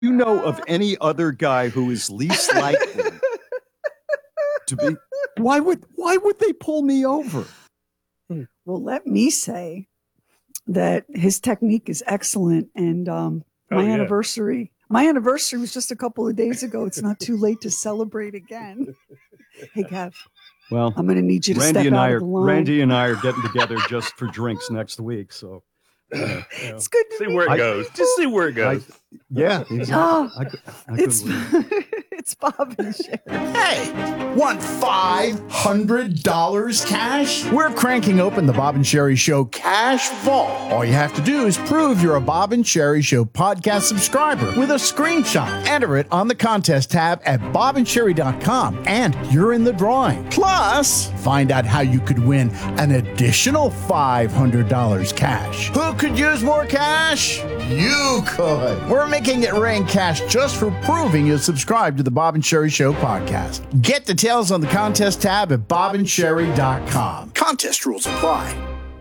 You know of any other guy who is least likely to be? Why would they pull me over? Well, let me say that his technique is excellent, and my anniversary was just a couple of days ago. It's not too late to celebrate again. Hey, Gav. Well, I'm going to need you to step out of the line. Randy and I are getting together just for drinks next week, so it's good to see where it goes. Just see where it goes. It's Bob and Sherry. Hey, want $500 cash? We're cranking open the Bob and Sherry Show Cash Vault. All you have to do is prove you're a Bob and Sherry Show podcast subscriber with a screenshot. Enter it on the contest tab at bobandsherry.com, and you're in the drawing. Plus, find out how you could win an additional $500 cash. Who could use more cash? You could. We're making it rain cash just for proving you subscribe to the Bob and Sherry Show podcast. Get details on the contest tab at bobandsherry.com. Contest rules apply.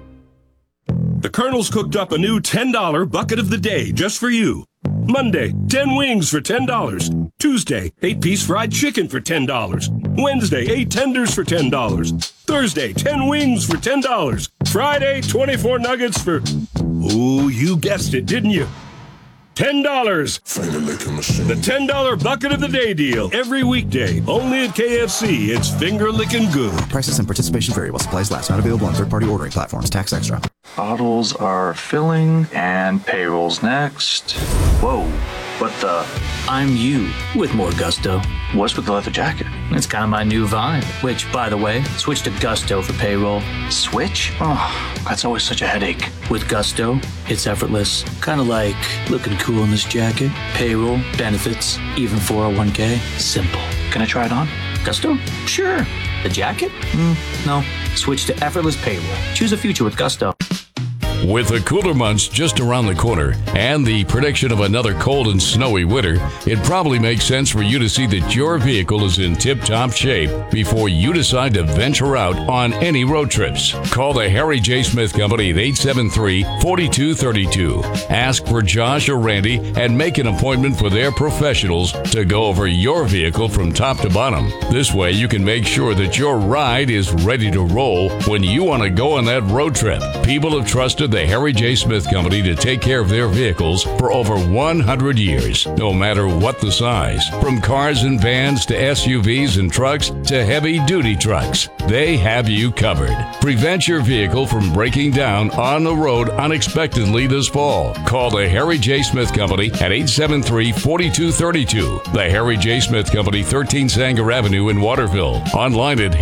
The Colonel's cooked up a new $10 bucket of the day just for you. Monday, 10 wings for $10. Tuesday, 8-piece fried chicken for $10. Wednesday, 8 tenders for $10. Thursday, 10 wings for $10. Friday, 24 nuggets for... Ooh, you guessed it, didn't you? $10. The $10 bucket of the day deal. Every weekday. Only at KFC. It's finger licking good. Prices and participation vary while supplies last. Not available on third-party ordering platforms. Tax extra. Bottles are filling and payroll's next. Whoa. What the? I'm you with more gusto. What's with the leather jacket? It's kind of my new vibe. Which, by the way, switch to Gusto for payroll. Switch? Oh, that's always such a headache. With Gusto, it's effortless. Kind of like looking cool in this jacket. Payroll, benefits, even 401k. Simple. Can I try it on? Gusto? Sure. The jacket? No. Switch to effortless payroll. Choose a future with Gusto. With the cooler months just around the corner and the prediction of another cold and snowy winter, it probably makes sense for you to see that your vehicle is in tip-top shape before you decide to venture out on any road trips. Call the Harry J. Smith Company at 873-4232. Ask for Josh or Randy and make an appointment for their professionals to go over your vehicle from top to bottom. This way you can make sure that your ride is ready to roll when you want to go on that road trip. People have trusted the Harry J. Smith Company to take care of their vehicles for over 100 years, no matter what the size. From cars and vans to SUVs and trucks to heavy-duty trucks, they have you covered. Prevent your vehicle from breaking down on the road unexpectedly this fall. Call the Harry J. Smith Company at 873-4232. The Harry J. Smith Company, 13 Sanger Avenue in Waterville. Online at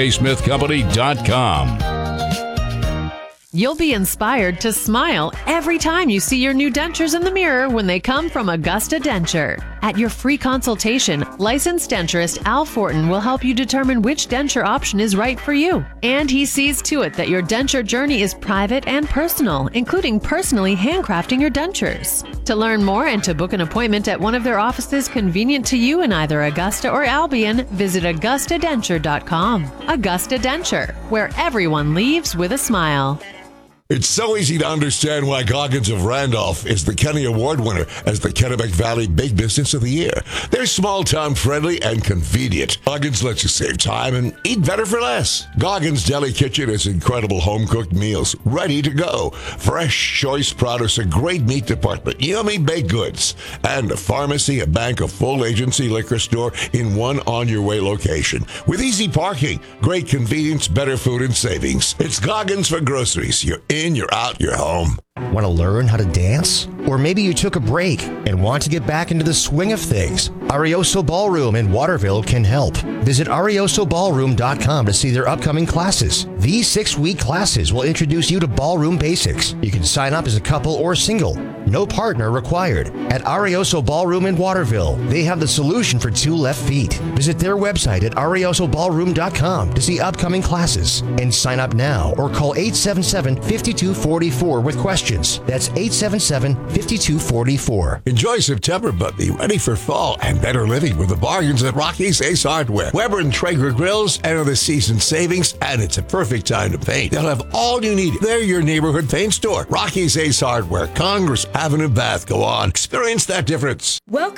harryjsmithcompany.com. You'll be inspired to smile every time you see your new dentures in the mirror when they come from Augusta Denture. At your free consultation, licensed denturist Al Fortin will help you determine which denture option is right for you. And he sees to it that your denture journey is private and personal, including personally handcrafting your dentures. To learn more and to book an appointment at one of their offices convenient to you in either Augusta or Albion, visit AugustaDenture.com. Augusta Denture, where everyone leaves with a smile. It's so easy to understand why Goggins of Randolph is the Kenny Award winner as the Kennebec Valley Big Business of the Year. They're small-town friendly and convenient. Goggins lets you save time and eat better for less. Goggins Deli Kitchen has incredible home-cooked meals ready to go. Fresh, choice produce, a great meat department, yummy baked goods, and a pharmacy, a bank, a full agency liquor store in one on-your-way location. With easy parking, great convenience, better food, and savings. It's Goggins for groceries. You're in, you're out, you're home. Want to learn how to dance? Or maybe you took a break and want to get back into the swing of things. Arioso Ballroom in Waterville can help. Visit ariosoballroom.com to see their upcoming classes. These 6-week classes will introduce you to ballroom basics. You can sign up as a couple or single. No partner required. At Arioso Ballroom in Waterville, they have the solution for 2 left feet. Visit their website at ariosoballroom.com to see upcoming classes and sign up now or call 877-5244 with questions. That's 877-5244. Enjoy September, but be ready for fall and better living with the bargains at Rocky's Ace Hardware. Weber and Traeger grills enter the season savings, and it's a perfect time to paint. They'll have all you need. They're your neighborhood paint store. Rocky's Ace Hardware, Congress having a bath. Go on, experience that difference. Welcome